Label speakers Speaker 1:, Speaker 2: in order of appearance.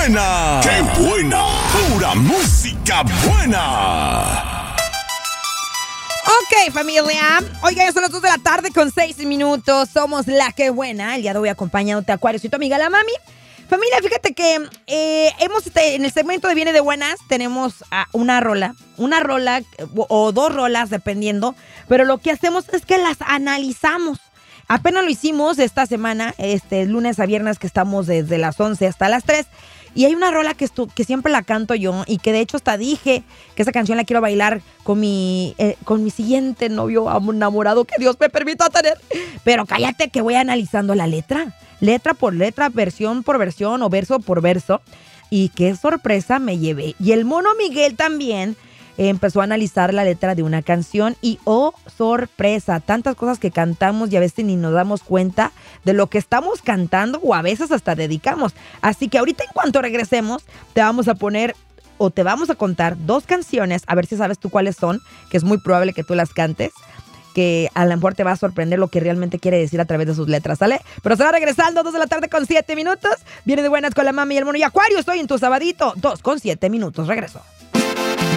Speaker 1: buena! ¡Qué buena! ¡Pura música buena!
Speaker 2: Ok, familia. Oiga, ya son las 2 de la tarde con 6 minutos. Somos La Que Buena. El día de hoy acompañándote, Acuario. Soy tu amiga la Mami. Familia, fíjate que en el segmento de Viene de Buenas tenemos una rola o dos rolas, dependiendo. Pero lo que hacemos es que las analizamos. Apenas lo hicimos esta semana, lunes a viernes, que estamos desde las 11 hasta las 3. Y hay una rola que siempre la canto yo y que de hecho hasta dije que esa canción la quiero bailar con mi siguiente novio enamorado que Dios me permita tener. Pero cállate que voy analizando la letra por letra, versión por versión o verso por verso. Y qué sorpresa me llevé. Y el mono Miguel también empezó a analizar la letra de una canción y ¡oh, sorpresa! Tantas cosas que cantamos y a veces ni nos damos cuenta de lo que estamos cantando o a veces hasta dedicamos. Así que ahorita en cuanto regresemos te vamos a poner o te vamos a contar dos canciones, a ver si sabes tú cuáles son, que es muy probable que tú las cantes, que a lo mejor te va a sorprender lo que realmente quiere decir a través de sus letras, ¿sale? Pero se va regresando, 2 de la tarde con 7 minutos. Viene de Buenas con la Mami y el Mono y Acuario. Estoy en tu sabadito, 2 con 7 minutos. Regreso.